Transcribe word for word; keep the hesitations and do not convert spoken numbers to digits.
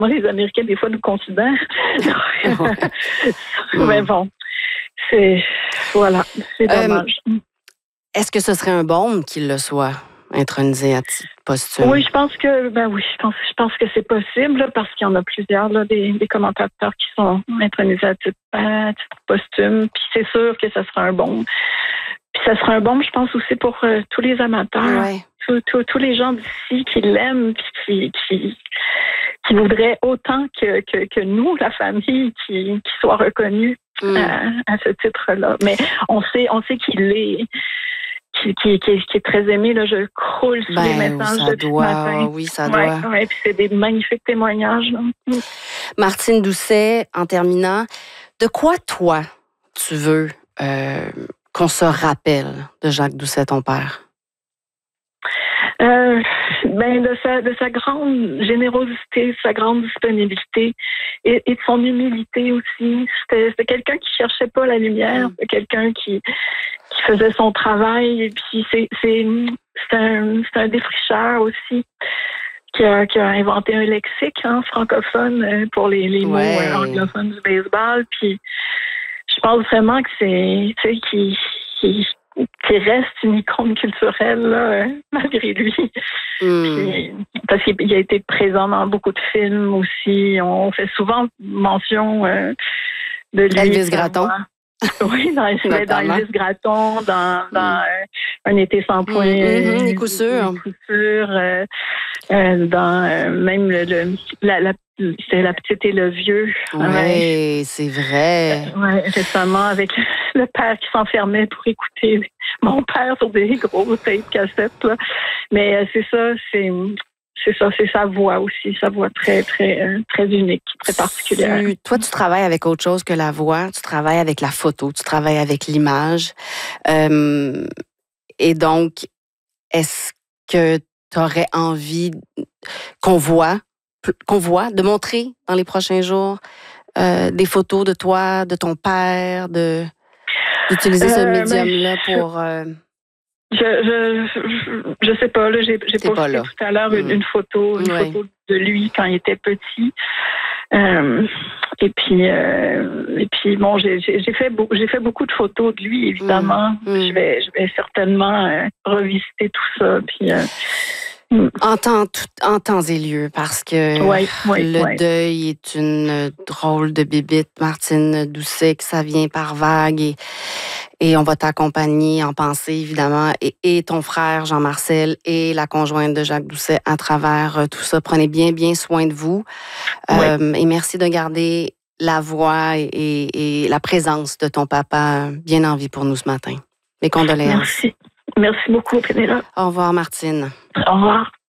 comment les Américains, des fois, nous considèrent. Mais bon, c'est... Voilà, c'est dommage. Euh, est-ce que ce serait un baume qu'il le soit, intronisé à titre posthume? Oui, je pense que ben oui, je pense, je pense que c'est possible là, parce qu'il y en a plusieurs là, des, des commentateurs qui sont intronisés à titre, à titre posthume. Puis c'est sûr que ça sera un baume. Puis ça sera un baume, je pense aussi pour euh, tous les amateurs, ouais. tous, tous, tous les gens d'ici qui l'aiment, puis qui, qui qui voudraient autant que que, que nous, la famille, qui, qui soit reconnue mm. à, à ce titre-là. Mais on sait, on sait qu'il est. Qui, qui, qui, est, qui est très aimé. Là, je croule sur ben, les messages ça depuis doit, ce matin. Oui, ça ouais, doit. Ouais, puis c'est des magnifiques témoignages. Là. Martine Doucet, en terminant, de quoi, toi, tu veux euh, qu'on se rappelle de Jacques Doucet, ton père? Euh, ben de sa de sa grande générosité, de sa grande disponibilité et, et de son humilité aussi. C'était, c'était quelqu'un qui cherchait pas la lumière, c'était quelqu'un qui qui faisait son travail et puis c'est c'est c'est un c'est un défricheur aussi qui a qui a inventé un lexique hein, francophone pour les les mots ouais. euh, anglophones du baseball. Puis je pense vraiment que c'est tu sais qui qui qui reste une icône culturelle là, malgré lui. Mm. Puis, parce qu'il a été présent dans beaucoup de films aussi. On fait souvent mention euh, de lui. Elvis Gratton. Oui, dans, dans Elvis Gratton, dans, dans mm. euh, Un été sans point. Mm-hmm, les coups sûrs. Les coups sûrs euh, euh, dans euh, même le, le la, la c'est La petite et le vieux. Oui, ouais, c'est vrai. Euh, ouais, récemment, avec le père qui s'enfermait pour écouter mon père sur des gros tapes cassettes. Là. Mais euh, c'est ça, c'est, c'est ça, c'est sa voix aussi, sa voix très, très, euh, très unique, très particulière. Tu, toi, tu travailles avec autre chose que la voix, tu travailles avec la photo, tu travailles avec l'image. Euh, et donc, est-ce que tu aurais envie qu'on voit qu'on voit, de montrer dans les prochains jours euh, des photos de toi, de ton père, de d'utiliser ce euh, médium-là ben, pour... Euh... Je, je, je je sais pas, là, j'ai, j'ai posté pas tout à l'heure une, mmh. une photo, une ouais. photo de lui quand il était petit. Euh, et puis, euh, et puis bon, j'ai, j'ai, j'ai, fait beau, j'ai fait beaucoup de photos de lui, évidemment. Mmh. Je vais, je vais certainement euh, revisiter tout ça. Puis... Euh, En temps, tout, en temps et lieu, parce que ouais, ouais, le ouais. deuil est une drôle de bébite, Martine Doucet, que ça vient par vague et, et on va t'accompagner en pensée, évidemment, et, et ton frère Jean-Marcel et la conjointe de Jacques Doucet à travers tout ça. Prenez bien, bien soin de vous. Ouais. Euh, et merci de garder la voix et, et, et la présence de ton papa bien en vie pour nous ce matin. Mes condoléances. Merci. Merci beaucoup, Pénélope. Au revoir, Martine. Au revoir.